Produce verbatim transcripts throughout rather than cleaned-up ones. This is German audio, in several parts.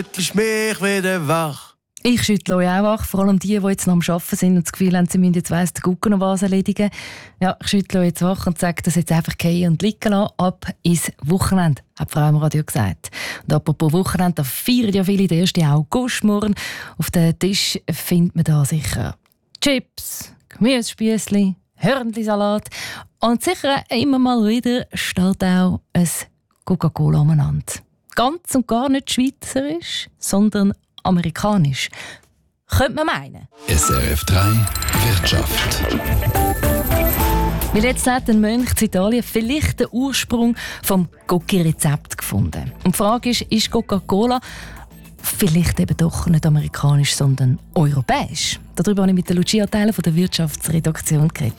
schüttelst mich wieder wach. Ich schüttle euch auch wach, vor allem die, die jetzt noch am Arbeiten sind und das Gefühl haben, sie müssen jetzt weiss den Gucken noch was erledigen. Ja, ich schüttle euch jetzt wach und sage, das jetzt einfach gehen und liegen lassen. Ab ins Wochenende, hat die Frau im Radio gesagt. Und apropos Wochenende, da feiern ja viele den ersten August morgen. Auf dem Tisch findet man da sicher Chips, Gemüsespiessli, Hörnli-Salat und sicher immer mal wieder steht auch ein Coca-Cola umeinander. Ganz und gar nicht schweizerisch, sondern amerikanisch. Könnte man meinen. S R F drei Wirtschaft. Weil jetzt hat ein Mönch in Italien vielleicht den Ursprung vom Coca-Rezept gefunden. Und die Frage ist, ist Coca-Cola vielleicht eben doch nicht amerikanisch, sondern europäisch? Darüber habe ich mit der Lucia Theiler von der Wirtschaftsredaktion geredet.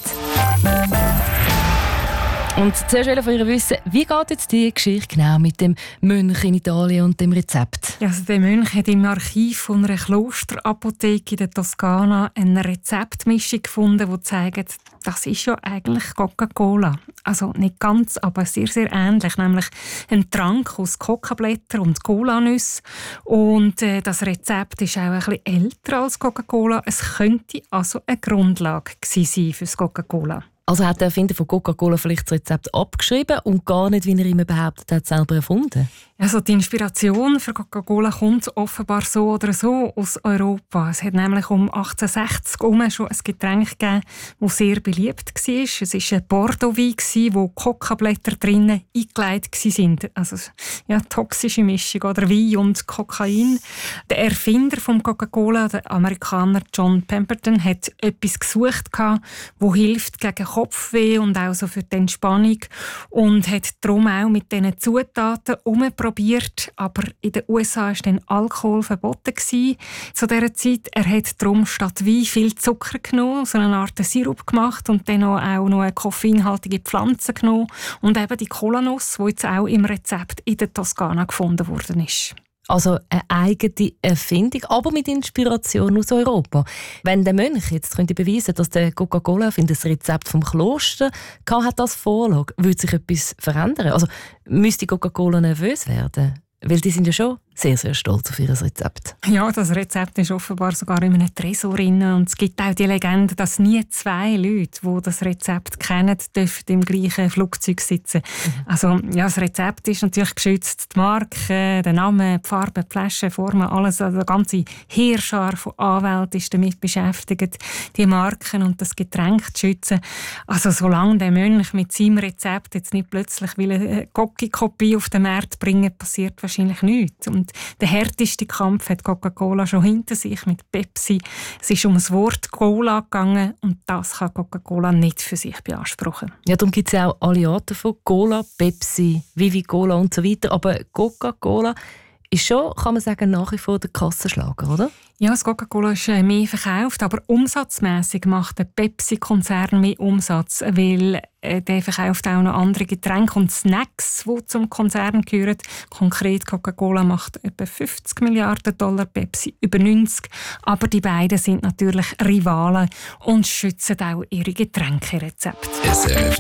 Und zuerst wollte ich von ihr wissen, wie geht jetzt die Geschichte genau mit dem Mönch in Italien und dem Rezept? Ja, also der Mönch hat im Archiv von einer Klosterapotheke in der Toskana eine Rezeptmischung gefunden, die zeigt, das ist ja eigentlich Coca-Cola. Also nicht ganz, aber sehr, sehr ähnlich. Nämlich ein Trank aus Kokablättern und Colanüsse. Und äh, das Rezept ist auch ein bisschen älter als Coca-Cola. Es könnte also eine Grundlage gewesen sein für das Coca-Cola. Also hat der Erfinder von Coca-Cola vielleicht das Rezept abgeschrieben und gar nicht, wie er immer behauptet hat, selber erfunden? Also die Inspiration für Coca-Cola kommt offenbar so oder so aus Europa. Es hat nämlich um achtzehnhundertsechzig herum schon ein Getränk gegeben, das sehr beliebt war. Es war ein Bordeaux-Wein, wo Kokablätter drinnen eingelegt waren. Also ja, toxische Mischung, oder Wein und Kokain. Der Erfinder von Coca-Cola, der Amerikaner John Pemberton, hat etwas gesucht, das hilft gegen Kopfweh und auch so für die Entspannung. Und hat darum auch mit diesen Zutaten umprobiert. Aber in den U S A war dann Alkohol verboten zu dieser Zeit. Er hat darum statt Wein viel Zucker genommen, so eine Art Sirup gemacht und dann auch noch eine koffeinhaltige Pflanze genommen und eben die Kolanuss, die jetzt auch im Rezept in der Toskana gefunden worden ist. Also eine eigene Erfindung, aber mit Inspiration aus Europa. Wenn der Mönch jetzt könnte beweisen, dass der Coca-Cola das Rezept vom Kloster hat als Vorlage, würde sich etwas verändern? Also müsste Coca-Cola nervös werden? Weil die sind ja schon sehr, sehr stolz auf ihr Rezept. Ja, das Rezept ist offenbar sogar in einem Tresor drin. Und es gibt auch die Legende, dass nie zwei Leute, die das Rezept kennen, dürfen im gleichen Flugzeug sitzen. Mhm. Also ja, das Rezept ist natürlich geschützt. Die Marke, der Name, die Farbe, die Flasche, die Formen, alles. Also der ganze Heerschar von Anwälten ist damit beschäftigt, die Marken und das Getränk zu schützen. Also solange der Mönch mit seinem Rezept jetzt nicht plötzlich will eine Coca-Kopie auf den Markt bringen, passiert wahrscheinlich nichts. Und der härteste Kampf hat Coca-Cola schon hinter sich mit Pepsi. Es ist um das Wort Cola gegangen und das kann Coca-Cola nicht für sich beanspruchen. Ja, darum gibt es ja auch alle Arten von Cola, Pepsi, Vivi Cola und so weiter. Aber Coca-Cola ist schon, kann man sagen, nach wie vor der Kassenschlager, oder? Ja, das Coca-Cola ist mehr verkauft, aber umsatzmässig macht der Pepsi-Konzern mehr Umsatz, weil äh, der verkauft auch noch andere Getränke und Snacks, die zum Konzern gehören. Konkret Coca-Cola macht etwa fünfzig Milliarden Dollar, Pepsi über neunzig. Aber die beiden sind natürlich Rivalen und schützen auch ihre Getränkerezepte. S R F